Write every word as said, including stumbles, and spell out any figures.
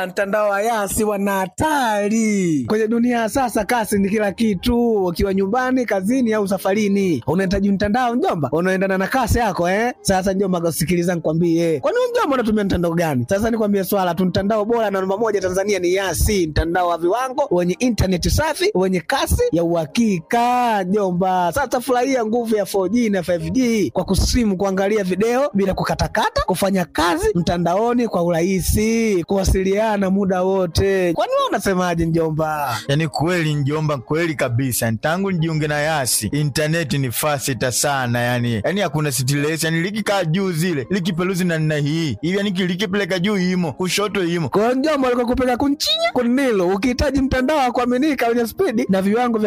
Ah, mtandao wa Yasi wana hatari. Kwenye dunia sasa kasi ni kila kitu. Ukiwa nyumbani, kazini au safarini, unahitaji mtandao mjomba, unaendana na kasi yako eh. Sasa mjomba, sikiliza nikwambie. Kwani mjomba unatumia mtandao gani? Sasa nikwambie swala tu, mtandao bora na namba moja Tanzania ni Yasi, mtandao wa viwango wenye internet safi, wenye kasi ya uhakika mjomba. Sasa furahia nguvu ya four G na five G kwa kusimu, kuangalia video bila kukatakata, kufanya kazi mtandaoni kwa urahisi, kuwasiliana muda wote. Kwani wewe unasemaje mjomba? Yaani kweli mjomba, kweli kabisa. Tangu nijiunge na Yasi, internet ni fast sana yani. Yaani hakuna stress, yani likikaa juu zile, likipeluzi na nina hii. Hivi yani likipeleka juu imo, kushoto imo. Kwa mjomba alikupeleka kunchinya kunilo, ukihitaji mtandao wa kuaminika wenye speed na viwango